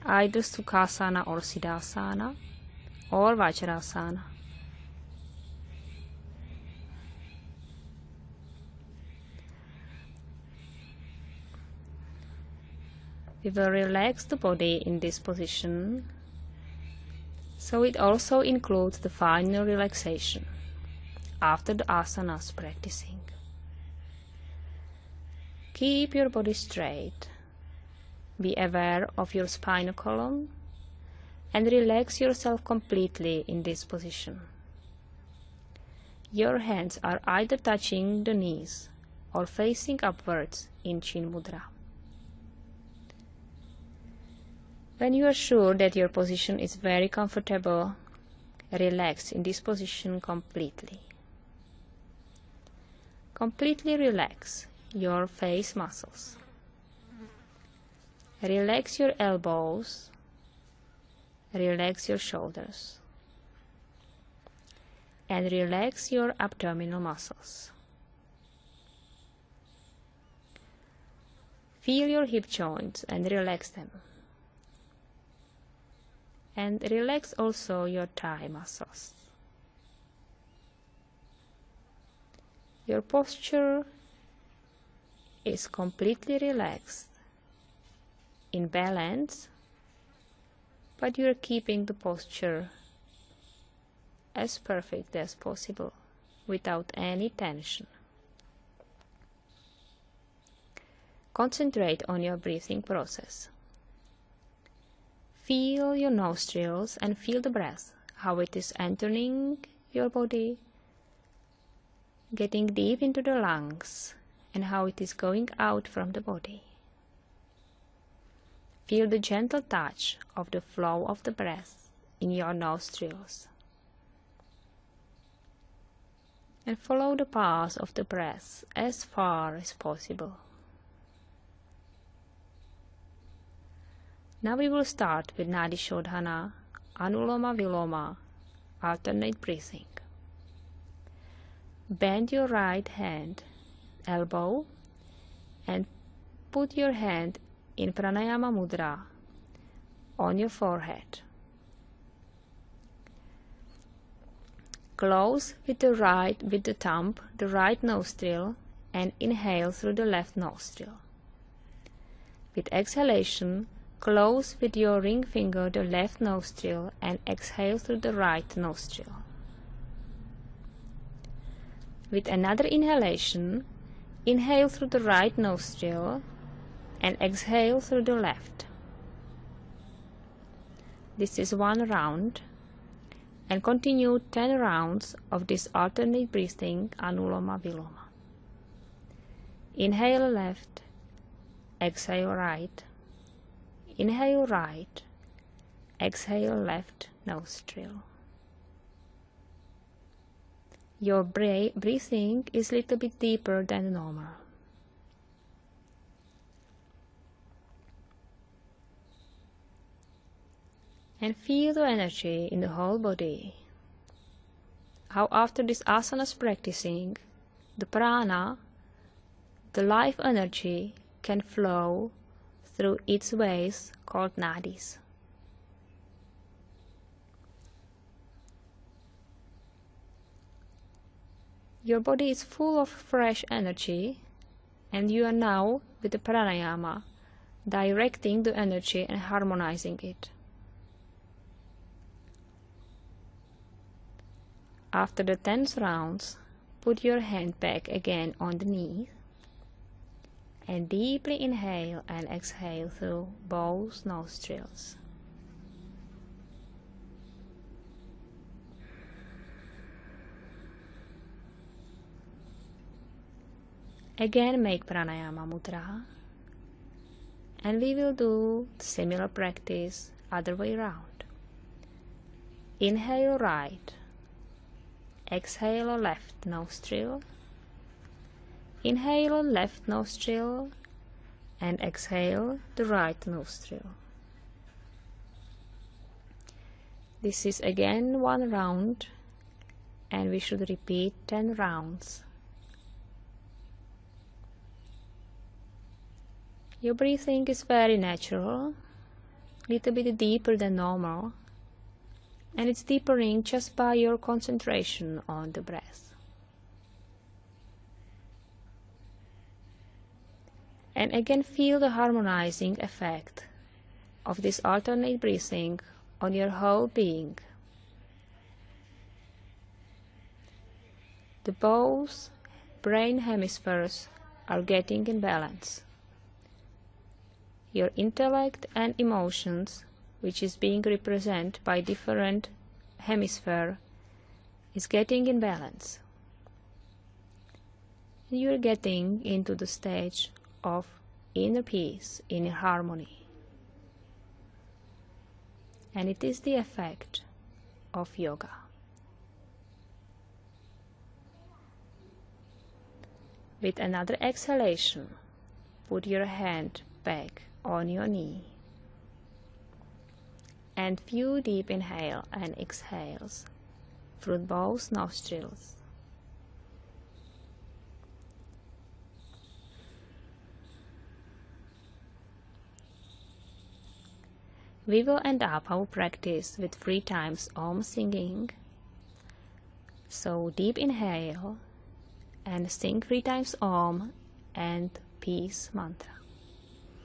either Sukhasana or Siddhasana or Vajrasana. We will relax the body in this position, so it also includes the final relaxation after the asanas practicing. Keep your body straight. Be aware of your spinal column and relax yourself completely in this position. Your hands are either touching the knees or facing upwards in Chin Mudra. When you are sure that your position is very comfortable, relax in this position completely. Completely relax your face muscles. Relax your elbows. Relax your shoulders. And relax your abdominal muscles. Feel your hip joints and relax them. And relax also your thigh muscles. Your posture is completely relaxed, in balance, but you are keeping the posture as perfect as possible, without any tension. Concentrate on your breathing process. Feel your nostrils and feel the breath, how it is entering your body, getting deep into the lungs, and how it is going out from the body. Feel the gentle touch of the flow of the breath in your nostrils. And follow the path of the breath as far as possible. Now we will start with Nadi Shodhana, Anuloma Viloma, alternate breathing. Bend your right hand, elbow, and put your hand in Pranayama Mudra on your forehead. Close with the thumb, the right nostril, and inhale through the left nostril. With exhalation, close with your ring finger the left nostril and exhale through the right nostril. With another inhalation, inhale through the right nostril and exhale through the left. This is one round, and continue 10 rounds of this alternate breathing, Anuloma Viloma. Inhale left, exhale right. Inhale right, exhale left nostril. Your breathing is a little bit deeper than normal. And feel the energy in the whole body. How after this asanas practicing, the prana, the life energy, can flow through its ways called nadis. Your body is full of fresh energy, and you are now with the pranayama directing the energy and harmonizing it. After the 10th rounds, put your hand back again on the knee and deeply inhale and exhale through both nostrils. Again make pranayama mudra, and we will do similar practice other way around. Inhale right, exhale left nostril, inhale left nostril, and exhale the right nostril. This is again one round, and we should repeat 10 rounds. Your breathing is very natural, a little bit deeper than normal, and it's deepening just by your concentration on the breath. And again, feel the harmonizing effect of this alternate breathing on your whole being. The both brain hemispheres are getting in balance. Your intellect and emotions, which is being represented by different hemisphere, is getting in balance. You're getting into the stage of inner peace, inner harmony. And it is the effect of yoga. With another exhalation, put your hand back on your knee. And few deep inhale and exhales through both nostrils. We will end up our practice with 3 times Om singing. So deep inhale and sing 3 times Om and peace mantra.